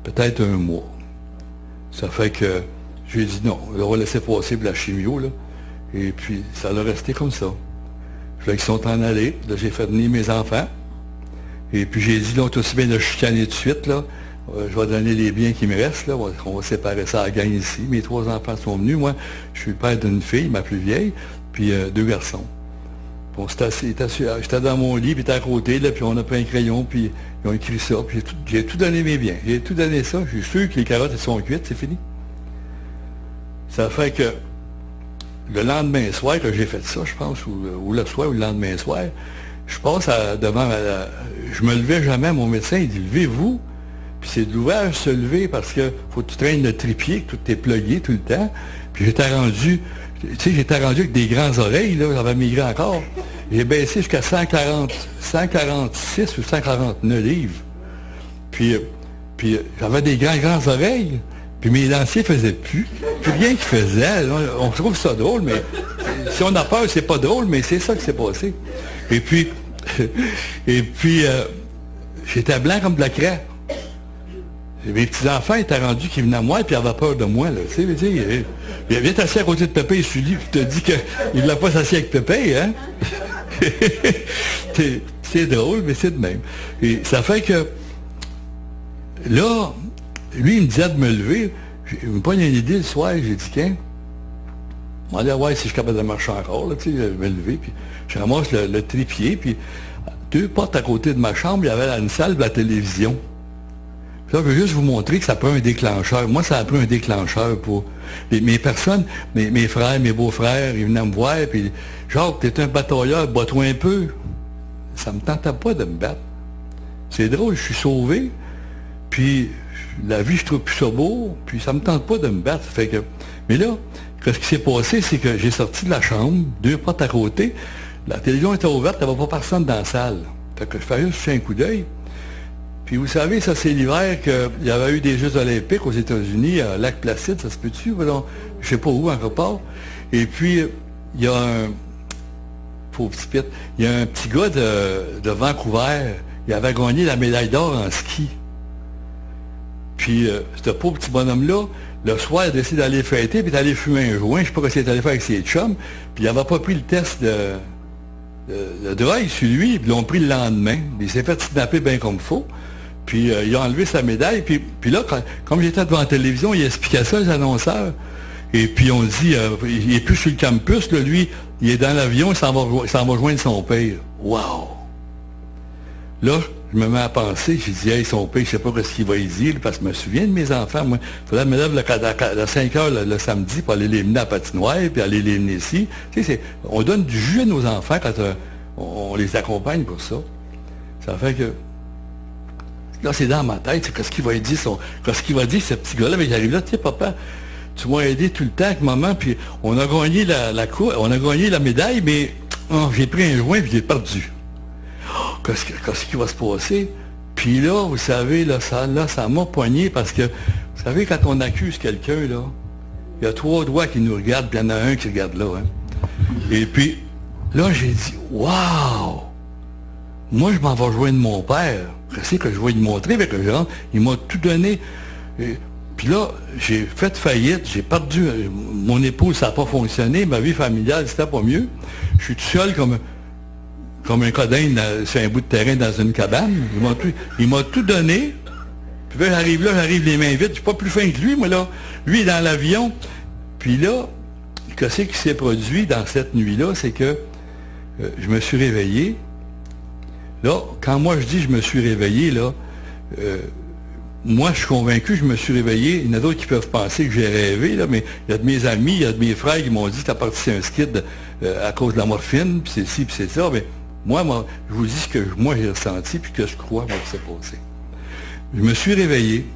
peut-être un mois. Ça fait que j'ai dit non, on va laisser passer pour la chimio, là. Et puis, ça a resté comme ça. Puis là, ils sont en allés. Là, j'ai fait venir mes enfants. Et puis, j'ai dit, là, on est aussi bien de chicaner tout de suite, là. Je vais donner les biens qui me restent, là. On va séparer ça à la gang ici. Mes 3 enfants sont venus. Moi, je suis père d'une fille, ma plus vieille, puis 2 garçons. Bon, j'étais dans mon lit, puis j'étais à côté, là, puis on a pris un crayon, puis ils ont écrit ça, puis j'ai tout donné mes biens. J'ai tout donné ça. Je suis sûr que les carottes, elles sont cuites, c'est fini. Ça fait que le lendemain soir que j'ai fait ça, je pense, ou le soir ou le lendemain soir, je passe devant je me levais jamais, mon médecin, il dit, levez-vous. Puis c'est de l'ouvrage se lever parce que faut que tu traînes le trépied, que tout est plugué tout le temps. Puis j'étais rendu avec des grandes oreilles, là, j'avais migré encore. J'ai baissé jusqu'à 146 ou 149 livres. Puis j'avais des grandes oreilles. Puis mes dentiers faisaient plus rien qu'ils faisaient. On trouve ça drôle, mais si on a peur, c'est pas drôle, mais c'est ça qui s'est passé. Et puis, j'étais blanc comme de la craie. Mes petits-enfants étaient rendus qu'ils venaient à moi et puis ils avaient peur de moi. Là. Tu sais, il vient assis à côté de Pépé et Sully, puis il te dit qu'il ne l'a pas assis avec Pépé, hein? C'est drôle, mais c'est de même. Et ça fait que, là, lui, il me disait de me lever. Il me pogne une idée le soir, j'ai dit, tiens, on va aller voir si je suis capable de marcher encore, là, tu sais, je vais me lever, puis je ramasse le trépied, puis 2 portes à côté de ma chambre, il y avait une salle de la télévision. Puis là, je veux juste vous montrer que ça prend un déclencheur. Moi, ça a pris un déclencheur pour mes personnes, mes frères, mes beaux-frères, ils venaient me voir, puis Jacques, t'es un batailleur, bats-toi un peu. Ça me tentait pas de me battre. C'est drôle, je suis sauvé, puis la vie, je trouve plus ça beau, puis ça me tente pas de me battre. Fait que, mais là, ce qui s'est passé, c'est que j'ai sorti de la chambre, 2 portes à côté, la télévision était ouverte, il n'y avait pas personne dans la salle. Fait que je fais juste un coup d'œil. Puis vous savez, ça c'est l'hiver qu'il y avait eu des Jeux olympiques aux États-Unis, à Lac-Placide, ça se peut-tu? Je sais pas où, en repart. Et puis, il y a un petit gars de Vancouver, il avait gagné la médaille d'or en ski. Puis, ce pauvre petit bonhomme-là, le soir, il a décidé d'aller fêter, puis d'aller fumer un joint. Je sais pas ce qu'il est allé faire avec ses chums. Puis, il n'avait pas pris le test de drogue sur lui, puis ils l'ont pris le lendemain. Il s'est fait kidnapper bien comme il faut. Puis, il a enlevé sa médaille. Puis là, comme j'étais devant la télévision, il expliquait ça aux annonceurs. Et puis, on dit, il n'est plus sur le campus, là, lui, il est dans l'avion, il s'en va joindre son père. Wow! Là, je me mets à penser, j'ai dit, hey, son père, je sais pas ce qu'il va y dire, parce que je me souviens de mes enfants, moi. Il faudrait me lever à 5 heures le samedi pour aller les mener à la patinoire, puis aller les mener ici. Tu sais, on donne du jus à nos enfants quand on les accompagne pour ça. Ça fait que, là, c'est dans ma tête, qu'est-ce qu'il va dire, qu'est-ce qu'il va dire, ce petit gars-là, mais j'arrive là, tu sais, papa, tu m'as aidé tout le temps avec maman, puis on a gagné on a gagné la médaille, mais j'ai pris un joint, puis j'ai perdu. Qu'est-ce qui va se passer? Puis là, vous savez, là, ça m'a poigné parce que, vous savez, quand on accuse quelqu'un, là, il y a 3 doigts qui nous regardent, puis il y en a un qui regarde là. Hein. Et puis, là, j'ai dit, waouh! Moi, je m'en vais rejoindre mon père. Qu'est-ce que je vais lui montrer? Avec le genre, il m'a tout donné. Puis là, j'ai fait faillite, j'ai perdu. Mon épouse, ça n'a pas fonctionné, ma vie familiale, c'était pas mieux. Je suis tout seul comme un codin sur un bout de terrain dans une cabane. Il m'a tout donné. Puis là, j'arrive les mains vides. Je suis pas plus fin que lui, moi, là. Lui, il est dans l'avion. Puis là, qu'est-ce qui s'est produit dans cette nuit-là? C'est que je me suis réveillé. Là, quand moi, je dis je me suis réveillé, là, moi, je suis convaincu, je me suis réveillé. Il y en a d'autres qui peuvent penser que j'ai rêvé, là, mais il y a de mes amis, il y a de mes frères qui m'ont dit t'as parti un skid à cause de la morphine, puis c'est ci, puis c'est ça. Mais moi, je vous dis ce que moi j'ai ressenti, puis que je crois moi, que c'est passé. Je me suis réveillé.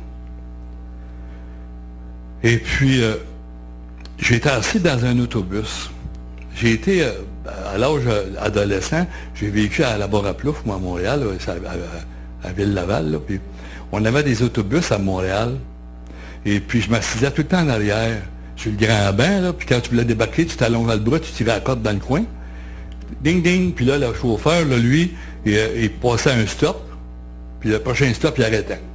Et puis, j'étais assis dans un autobus. J'ai été, à l'âge adolescent, j'ai vécu à la Barre-à-Plouf, moi, à Montréal, à Ville-Laval, là, puis on avait des autobus à Montréal, et puis je m'assisais tout le temps en arrière, sur le grand banc, là, puis quand tu voulais débarquer, tu t'allongeais le bras, tu tirais la corde dans le coin, ding, puis là, le chauffeur, là, lui, il passait un stop, puis le prochain stop, il arrêtait.